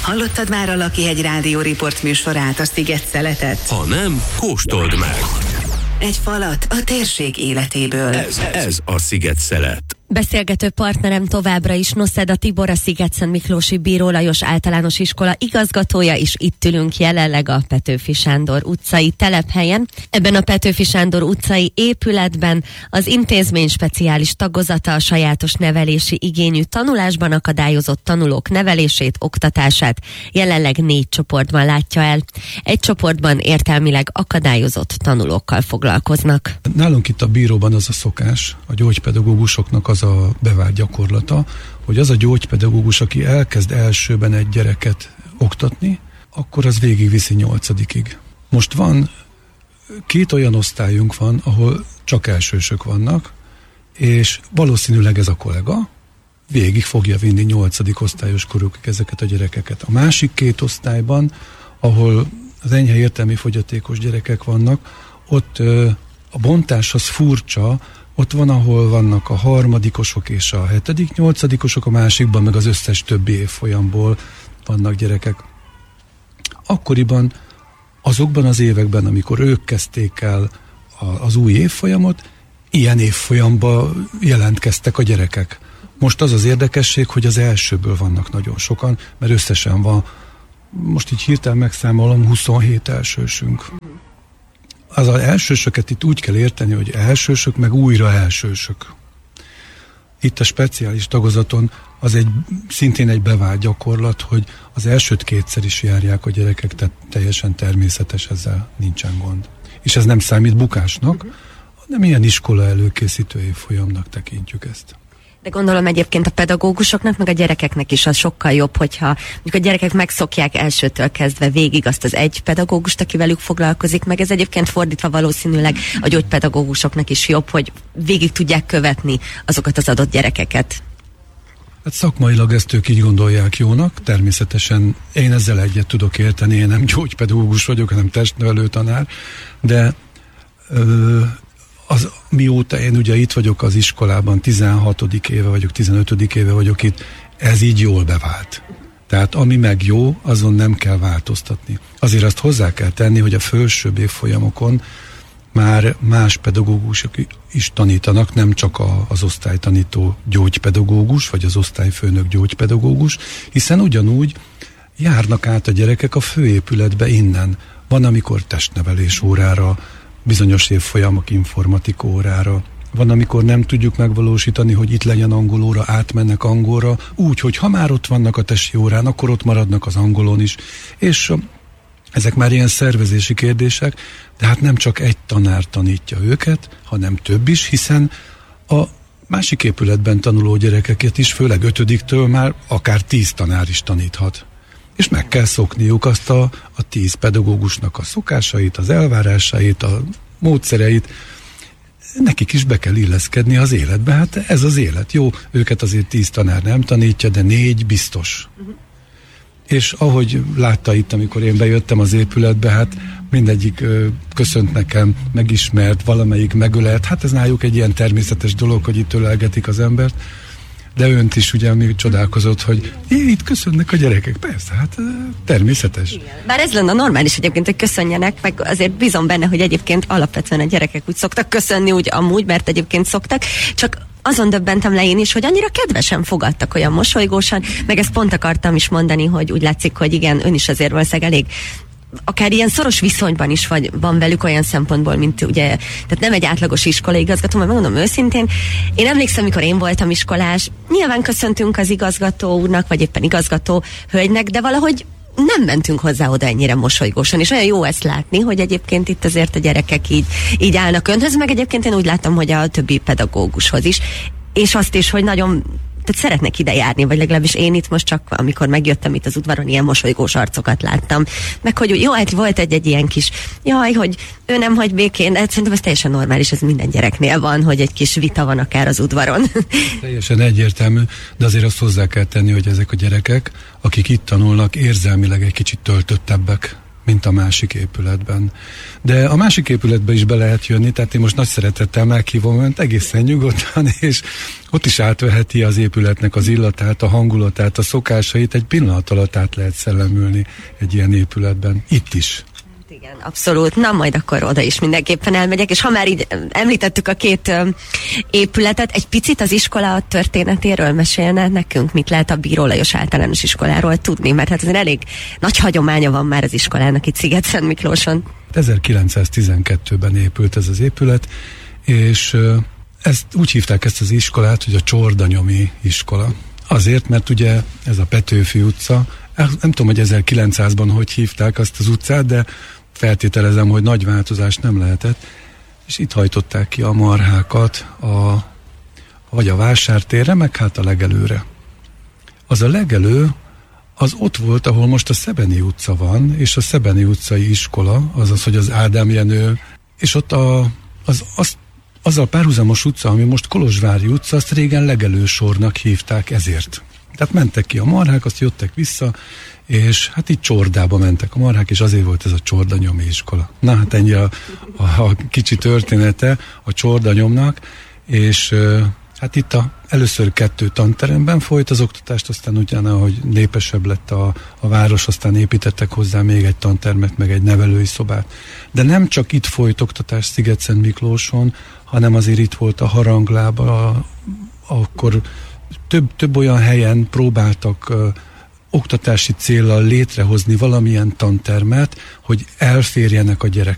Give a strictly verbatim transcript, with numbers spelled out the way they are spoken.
Hallottad már a Lakihegy Rádió Riport műsorát, a Sziget-szeletet? Ha nem, kóstold meg! Egy falat a térség életéből. Ez, ez a Sziget-szelet. Beszélgető partnerem továbbra is Noszeda Tibor, a Sziget-Szentmiklósi Bíró Lajos Általános Iskola igazgatója, és itt ülünk jelenleg a Petőfi Sándor utcai telephelyen. Ebben a Petőfi Sándor utcai épületben az intézmény speciális tagozata a sajátos nevelési igényű tanulásban akadályozott tanulók nevelését, oktatását jelenleg négy csoportban látja el. Egy csoportban értelmileg akadályozott tanulókkal foglalkoznak. Nálunk itt a bíróban az a szokás, a gyógypedagógusoknak az a bevált gyakorlata, hogy az a gyógypedagógus, aki elkezd elsőben egy gyereket oktatni, akkor az végigviszi nyolcadikig. Most van, két olyan osztályunk van, ahol csak elsősök vannak, és valószínűleg ez a kollega végig fogja vinni nyolcadik osztályos korukig ezeket a gyerekeket. A másik két osztályban, ahol az enyhe értelmi fogyatékos gyerekek vannak, ott ö, a bontás az furcsa. Ott van, ahol vannak a harmadikosok és a hetedik, nyolcadikosok, a másikban meg az összes többi évfolyamból vannak gyerekek. Akkoriban, azokban az években, amikor ők kezdték el a, az új évfolyamot, ilyen évfolyamba jelentkeztek a gyerekek. Most az az érdekesség, hogy az elsőből vannak nagyon sokan, mert összesen van, most így hirtelen megszámolom, huszonhét elsősünk. Az az elsősöket itt úgy kell érteni, hogy elsősök, meg újra elsősök. Itt a speciális tagozaton az egy, szintén egy bevált gyakorlat, hogy az elsőt kétszer is járják a gyerekek, tehát teljesen természetes, ezzel nincsen gond. És ez nem számít bukásnak, hanem ilyen iskola előkészítő évfolyamnak tekintjük ezt. De gondolom egyébként a pedagógusoknak, meg a gyerekeknek is az sokkal jobb, hogyha mondjuk a gyerekek megszokják elsőtől kezdve végig azt az egy pedagógust, aki velük foglalkozik, meg ez egyébként fordítva valószínűleg a gyógypedagógusoknak is jobb, hogy végig tudják követni azokat az adott gyerekeket. Hát szakmailag ezt ők így gondolják jónak, természetesen én ezzel egyet tudok érteni, én nem gyógypedagógus vagyok, hanem testnevelő tanár, de ö, az, mióta én ugye itt vagyok az iskolában, tizenhatodik éve vagyok, tizenötödik éve vagyok itt, ez így jól bevált. Tehát ami meg jó, azon nem kell változtatni. Azért azt hozzá kell tenni, hogy a felsőbb évfolyamokon már más pedagógusok is tanítanak, nem csak a, az osztálytanító gyógypedagógus, vagy az osztályfőnök gyógypedagógus, hiszen ugyanúgy járnak át a gyerekek a főépületbe innen. Van, amikor testnevelés órára, bizonyos évfolyamok informatika órára. Van, amikor nem tudjuk megvalósítani, hogy itt legyen angolóra, átmennek angolra, úgy, hogy ha már ott vannak a tesi órán, akkor ott maradnak az angolon is. És ezek már ilyen szervezési kérdések, de hát nem csak egy tanár tanítja őket, hanem több is, hiszen a másik épületben tanuló gyerekeket is, főleg ötödiktől már akár tíz tanár is taníthat. És meg kell szokniuk azt a, a tíz pedagógusnak a szokásait, az elvárásait, a módszereit. Nekik is be kell illeszkedni az életbe. Hát ez az élet. Jó, őket azért tíz tanár nem tanítja, de négy biztos. Uh-huh. És ahogy látta itt, amikor én bejöttem az épületbe, hát mindegyik ö, köszönt nekem, megismert, valamelyik megölelt. Hát ez náluk egy ilyen természetes dolog, hogy itt ölelgetik az embert. De önt is ugye még csodálkozott, hogy itt köszönnek a gyerekek. Persze, hát természetes. Igen. Bár ez lenne normális egyébként, hogy köszönjenek, meg azért bízom benne, hogy egyébként alapvetően a gyerekek úgy szoktak köszönni, úgy amúgy, mert egyébként szoktak, csak azon döbbentem le én is, hogy annyira kedvesen fogadtak, olyan mosolygósan, meg ezt pont akartam is mondani, hogy úgy látszik, hogy igen, ön is azért valószínűleg elég akár ilyen szoros viszonyban is vagy, van velük olyan szempontból, mint ugye, tehát nem egy átlagos iskolai igazgató, mert megmondom őszintén, én emlékszem, mikor én voltam iskolás, nyilván köszöntünk az igazgató úrnak, vagy éppen igazgató hölgynek, de valahogy nem mentünk hozzá oda ennyire mosolygósan, és olyan jó ezt látni, hogy egyébként itt azért a gyerekek így, így állnak önhöz, meg egyébként én úgy láttam, hogy a többi pedagógushoz is, és azt is, hogy nagyon tehát szeretnek ide járni, vagy legalábbis én itt most csak, amikor megjöttem itt az udvaron, ilyen mosolygós arcokat láttam. Meg hogy jó, hát volt egy-egy ilyen kis, jaj, hogy ő nem hagy békén, de szerintem ez teljesen normális, ez minden gyereknél van, hogy egy kis vita van akár az udvaron. Teljesen egyértelmű, de azért azt hozzá kell tenni, hogy ezek a gyerekek, akik itt tanulnak, érzelmileg egy kicsit töltöttebbek, mint a másik épületben. De a másik épületbe is be lehet jönni, tehát én most nagy szeretettel meghívom önt egészen nyugodtan, és ott is átveheti az épületnek az illatát, a hangulatát, a szokásait, egy pillanat alatt át lehet szellemülni egy ilyen épületben. Itt is. Igen, abszolút. Na, majd akkor oda is mindenképpen elmegyek, és ha már így említettük a két ö, épületet, egy picit az iskola történetéről mesélne nekünk, mit lehet a Bíró Lajos Általános Iskoláról tudni, mert hát azért elég nagy hagyománya van már az iskolának itt Sziget-Szent Miklóson. ezerkilencszáztizenkettőben épült ez az épület, és ö, ezt úgy hívták ezt az iskolát, hogy a Csordanyomi iskola. Azért, mert ugye ez a Petőfi utca, nem tudom, hogy ezerkilencszázban hogy hívták azt az utcát, de feltételezem, hogy nagy változás nem lehetett, és itt hajtották ki a marhákat a, vagy a vásártérre, meg hát a legelőre. Az a legelő, az ott volt, ahol most a Szebeni utca van, és a Szebeni utcai iskola, azaz, hogy az Ádám Jenő, és ott a, az, az, az a párhuzamos utca, ami most Kolozsvári utca, azt régen legelősornak hívták ezért. Tehát mentek ki a marhák, azt jöttek vissza, és hát itt Csordába mentek a marhák, és azért volt ez a Csordanyomi iskola. Na hát ennyi a, a, a kicsi története a Csordanyomnak, és hát itt a, először kettő tanteremben folyt az oktatást, aztán utána, ahogy népesebb lett a, a város, aztán építettek hozzá még egy tantermet, meg egy nevelői szobát. De nem csak itt folyt oktatás Sziget-Szent Miklóson, hanem azért itt volt a Haranglába, akkor több, több olyan helyen próbáltak uh, oktatási céllal létrehozni valamilyen tantermet, hogy elférjenek a gyerekek.